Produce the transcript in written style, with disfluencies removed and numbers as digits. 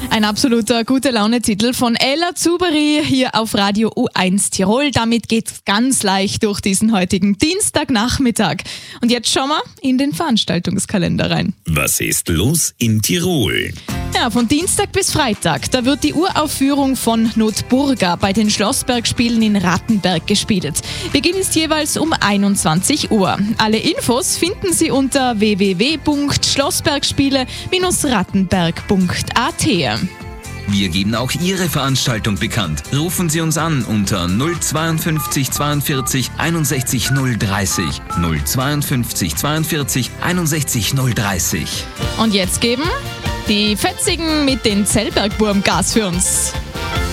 Ein absoluter Gute-Laune-Titel von Ella Zuberi hier auf Radio U1 Tirol. Damit geht's ganz leicht durch diesen heutigen Dienstagnachmittag. Und jetzt schauen wir in den Veranstaltungskalender rein. Was ist los in Tirol? Ja, von Dienstag bis Freitag, da wird die Uraufführung von Notburga bei den Schlossbergspielen in Rattenberg gespielt. Beginn ist jeweils um 21 Uhr. Alle Infos finden Sie unter www.schlossbergspiele-rattenberg.at. Wir geben auch Ihre Veranstaltung bekannt. Rufen Sie uns an unter 052 42 61 030. 052 42 61 030. Und jetzt geben die Fetzigen mit den Zellbergburm Gas für uns.